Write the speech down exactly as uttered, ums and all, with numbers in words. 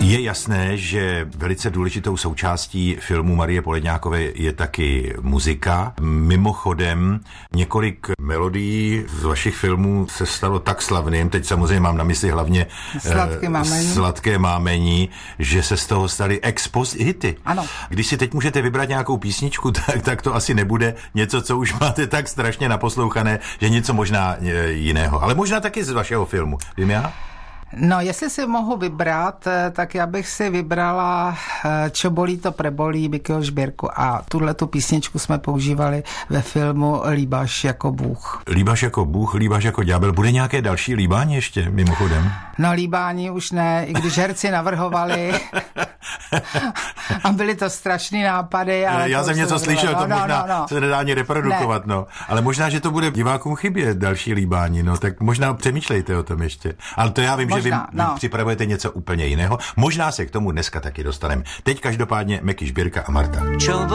Je jasné, že velice důležitou součástí filmu Marie Poledňákové je taky muzika. Mimochodem, několik melodií z vašich filmů se stalo tak slavným, teď samozřejmě mám na mysli hlavně Sladké mámení, Sladké mámení, že se z toho staly ex-post hity. Ano. Když si teď můžete vybrat nějakou písničku, tak, tak to asi nebude něco, co už máte tak strašně naposlouchané, že něco možná jiného. Ale možná taky z vašeho filmu. Vím já? No, jestli si mohu vybrat, tak já bych si vybrala Čo bolí, to prebolí Mikyho Žbírku a tuhletu písničku jsme používali ve filmu Líbáš jako Bůh. Líbáš jako Bůh, líbáš jako ďábel. Bude nějaké další líbání ještě, mimochodem? No, líbání už ne, i když herci navrhovali a byly to strašný nápady. Ale já jsem něco slyšel, no, to no, možná no, no. se nedá ani reprodukovat, ne. no. Ale možná, že to bude divákům chybět další líbání, no, tak možná přemýšlejte o tom ještě. Ale to já vím, možná, že vy, no. vy připravujete něco úplně jiného. Možná se k tomu dneska taky dostaneme. Teď každopádně Meky Žbírka a Marta. Čo